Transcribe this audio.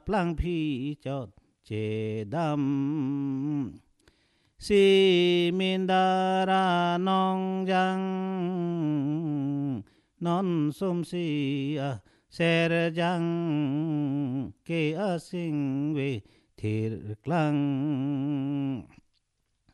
plang phi chót chế đam si min đa ra nong giang non sum si a ser giang ke a sing ve thir klang